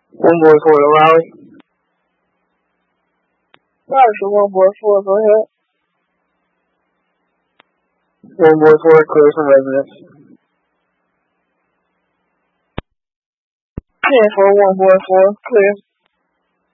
One boy for the Raleigh. Roger, 1 boy 4, go ahead. 1 boy 4, clear some residence. 10 for 1 boy 4, clear.